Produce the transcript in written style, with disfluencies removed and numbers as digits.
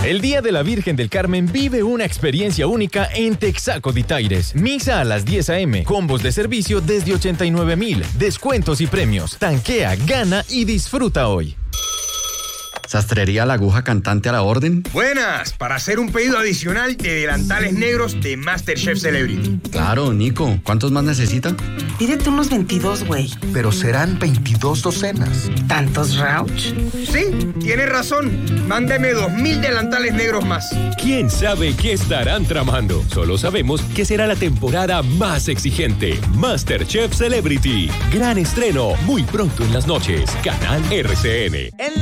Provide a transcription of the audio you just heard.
El Día de la Virgen del Carmen vive una experiencia única en Texaco de Taires. Misa a las 10 a.m., combos de servicio desde 89,000, descuentos y premios. Tanquea, gana y disfruta hoy. ¿Sastrería La Aguja Cantante a la orden? Buenas, para hacer un pedido adicional de delantales negros de MasterChef Celebrity. Claro, Nico. ¿Cuántos más necesita? Pídete unos 22, güey. Pero serán 22 docenas. ¿Tantos, Rauch? Sí, tienes razón. Mándeme 2,000 delantales negros más. ¿Quién sabe qué estarán tramando? Solo sabemos que será la temporada más exigente. MasterChef Celebrity. Gran estreno muy pronto en las noches. Canal RCN.